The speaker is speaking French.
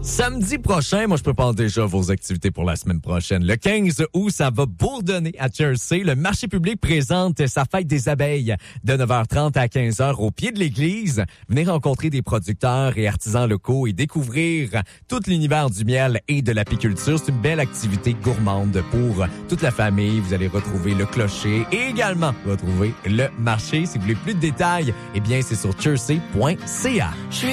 Samedi prochain, moi, je prépare déjà vos activités pour la semaine prochaine. Le 15 août, ça va bourdonner à Jersey. Le marché public présente sa fête des abeilles de 9h30 à 15h au pied de l'église. Venez rencontrer des producteurs et artisans locaux et découvrir tout l'univers du miel et de l'apiculture. C'est une belle activité gourmande pour toute la famille. Vous allez retrouver le clocher et également retrouver le marché. Si vous voulez plus de détails, eh bien, c'est sur jersey.ca.